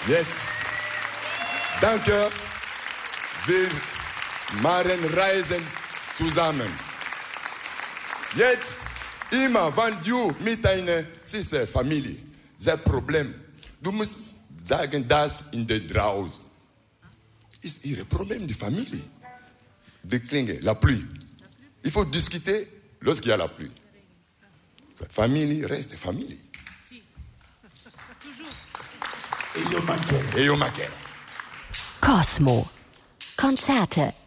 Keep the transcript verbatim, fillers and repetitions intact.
Jetzt, danke, wir machen Reisen zusammen. Jetzt, immer wenn du mit deiner Schwester, Familie, das Problem, du musst sagen, das in der draußen ist ihr Problem, die Familie. Die Klinge, la pluie. Il faut discuter lorsqu'il y a la pluie. Famille reste famille. E io mancherò. E io mancherò. Cosmo. Konzerte